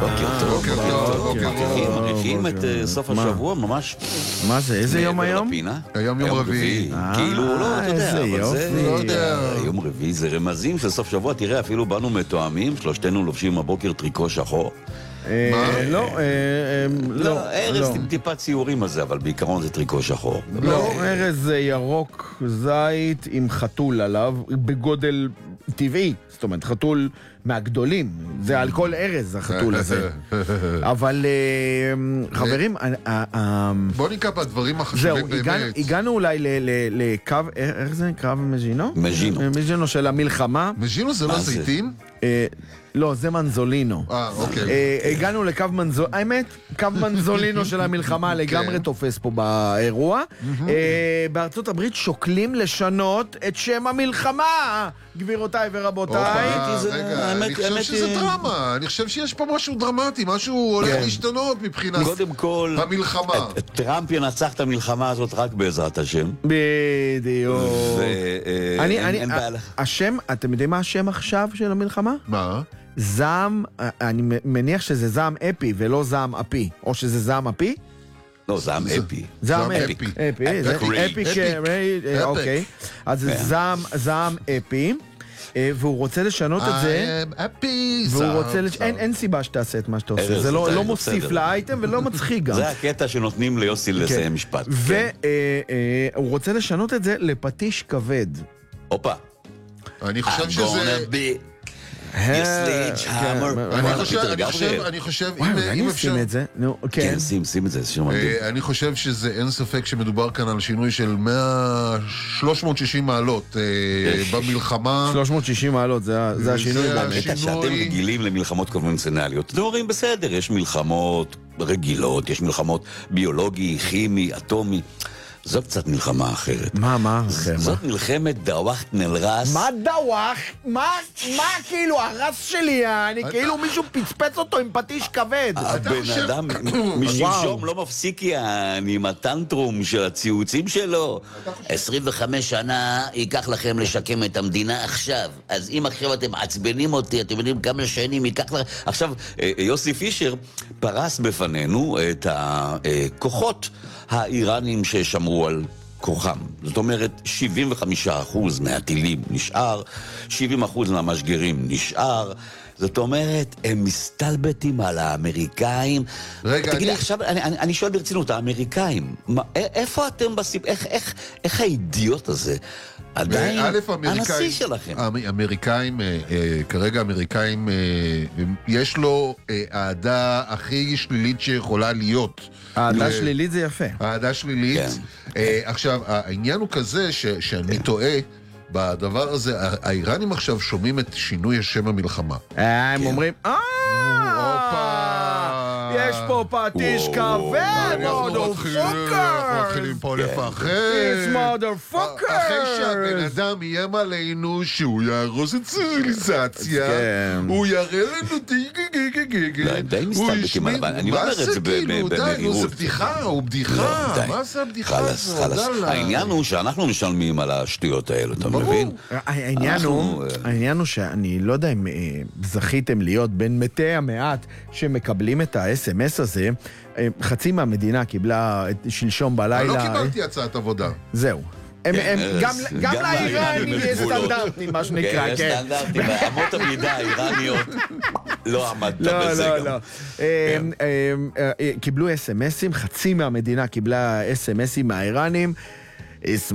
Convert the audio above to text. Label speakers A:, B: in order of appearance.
A: בוקר טוב.
B: בוקר טוב.
A: מריחים את סוף השבוע ממש.
C: מה זה? איזה יום היום?
B: היום יום רביעי.
A: כאילו, לא, אתה יודע, אבל זה...
B: לא יודע.
A: יום רביעי זה רמזים של סוף שבוע. תראה, אפילו באנו מתואמים, שלושתנו לובשים הבוקר טריקו שחור.
C: לא,
A: ארז עם טיפה ציורים הזה, אבל בעיקרון זה טריקו שחור.
C: לא, ארז זה ירוק זית עם חתול עליו, בגודל טבעי, זאת אומרת, חתול מהגדולים, זה על כל ארז החתול הזה. אבל חברים,
B: בוא ניקח בדברים החשובים באמת.
C: זהו, הגענו אולי לקו, איך זה? קו מז'ינו? מז'ינו של המלחמה.
B: מז'ינו זה לא זיתים?
C: לא, זה מנזולינו.
B: אוקיי.
C: הגענו לקו מנזולינו, האמת, קו מנזולינו של המלחמה לגמרי תופס פה באירוע. בארצות הברית שוקלים לשנות את שם המלחמה, גבירותיי ורבותיי.
B: רגע, אני חושב שזה דרמה, אני חושב שיש פה משהו דרמטי, משהו הולך להשתנות מבחינת
A: קודם כל,
B: המלחמה.
A: טראמפ ינצח את המלחמה הזאת רק בעזרת השם.
C: בדיוק. השם, אתם יודעים מה השם עכשיו של המלחמה?
B: מה?
C: זעם, אני מניח שזה זעם אפי ולא זעם אפי, או שזה זעם אפי?
A: לא, זעם אפי.
C: זעם אפי. אפי, אוקיי. אז זעם אפי, והוא רוצה לשנות את זה.
B: אפי,
C: אין סיבה שתעשה את מה שאתה עושה. זה לא מוסיף לאייטם ולא מצחיק גם.
A: זה הקטע שנותנים ליוסי לסיים משפט.
C: והוא רוצה לשנות את זה לפטיש כבד.
A: הופה.
B: אני חושב שזה... אני חושב, אם אפשר...
A: כן, שים את זה,
B: אני חושב שזה אין ספק שמדובר כאן על שינוי של 360 מעלות במלחמה.
C: 360 מעלות, זה השינוי.
A: באמת שאתם רגילים למלחמות קונבנציונליות. אתם אומרים בסדר, יש מלחמות רגילות, יש מלחמות ביולוגי, כימי, אטומי. זו קצת מלחמה אחרת.
C: מה?
A: זאת מלחמת דווח נלרס.
C: מה דווח? מה כאילו הרס שלי? אני כאילו מישהו פצפץ אותו עם פטיש כבד.
A: הבן אדם משלשום לא מפסיק עם הטנטרום של הציוצים שלו. 25 שנה ייקח לכם לשקם את המדינה עכשיו. אז אם עכשיו אתם עצבנים אותי, אתם יודעים כמה שנים ייקח לכם... עכשיו, יוסי פישר פרס בפנינו את הכוחות האיראנים ששמרו על כוחם. זאת אומרת, 75% מהטילים נשאר, 70% מהמשגרים נשאר. זאת אומרת, הם מסתלבטים על האמריקאים.
B: רגע,
A: תגיד, עכשיו, אני שואל ברצינות, האמריקאים, איפה אתם איך האידיוט הזה? עדיין הנשיא שלכם.
B: כרגע האמריקאים, יש לו העדה הכי שלילית שיכולה להיות.
C: העדה שלילית זה יפה.
B: העדה שלילית. עכשיו, העניין הוא כזה שאני טועה, בדבר הזה, האיראנים עכשיו שומעים את שינוי השם המלחמה.
C: הם אומרים, יש פה פטיש כבד, motherfucker!
B: אנחנו מתחילים פה לפחד.
C: This motherfucker!
B: אחרי שהבן אדם איים עלינו שהוא יהרוס את ציוויליזציה, הוא יראה לנו
A: די מסתלבטים עליו, אני לא אומר את זה במהירות.
B: זה בדיחה, הוא בדיחה. מה זה הבדיחה הזאת?
A: העניין הוא שאנחנו משלמים על השטויות האלה, אתה מבין?
C: העניין הוא שאני לא יודע אם זכיתם להיות בין מתי המעט שמקבלים את ה-SMS הזה. חצי מהמדינה קיבלה שלשום בלילה.
B: לא קיבלתי הצעת עבודה.
C: זהו. גם לאיראנים יש סטנדרטים, מה שנקרא.
A: יש סטנדרטים, אמות המידה האיראניות לא עמדת בזה גם.
C: קיבלו SMSים, חצי מהמדינה קיבלה SMSים מהאיראנים.